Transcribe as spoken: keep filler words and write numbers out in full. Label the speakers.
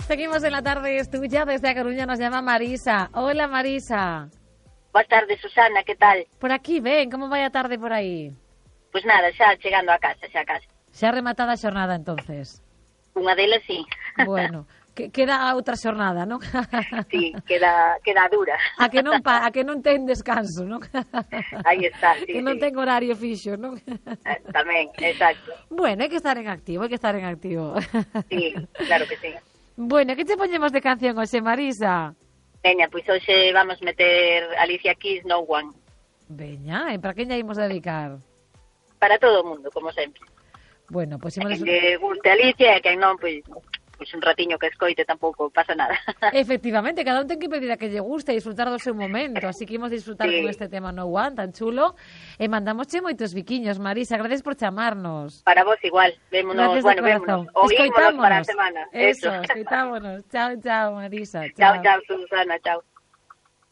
Speaker 1: Seguimos en la tarde, es tuya. Desde A Coruña nos llama Marisa. Hola, Marisa.
Speaker 2: Boa tarde, Susana, que tal?
Speaker 1: Por aquí, ven, como vai a tarde por aí?
Speaker 2: Pois nada, xa chegando a casa, xa a casa.
Speaker 1: Xa rematada a xornada, entonces.
Speaker 2: Unha delas, sí.
Speaker 1: Bueno, que, queda outra xornada, non?
Speaker 2: Sí, queda, queda dura.
Speaker 1: A que non pa, a que non ten descanso, non?
Speaker 2: Aí está, sí,
Speaker 1: que non
Speaker 2: sí.
Speaker 1: ten horario fixo, non?
Speaker 2: Eh, tamén, exacto.
Speaker 1: Bueno, hai que estar en activo, hai que estar en activo.
Speaker 2: Sí, claro que sí.
Speaker 1: Bueno, que te poñemos de canción hoxe, Marisa?
Speaker 2: Veña, pois hoxe vamos meter Alicia Keys, No One.
Speaker 1: Veña, e para quen lla imos dedicar?
Speaker 2: Para todo o mundo, como sempre.
Speaker 1: Bueno, pois
Speaker 2: A
Speaker 1: imos...
Speaker 2: quen lle guste Alicia e quen non, pois, pois un ratiño que escoite tampouco pasa nada.
Speaker 1: Efectivamente, cada un ten que pedir a que lle guste e disfrutar do seu momento, así que imos disfrutar
Speaker 2: Sí.
Speaker 1: con este tema No One tan chulo e mandamosche moitos biquiños, Marisa, gracias por chamarnos.
Speaker 2: Para vos igual, vémonos,
Speaker 1: Gracias
Speaker 2: bueno,
Speaker 1: de corazón.
Speaker 2: vémonos, oímonos para a semana.
Speaker 1: Eso, escoitámonos. Chao, chao, Marisa.
Speaker 2: Chao, chao, Susana, chao.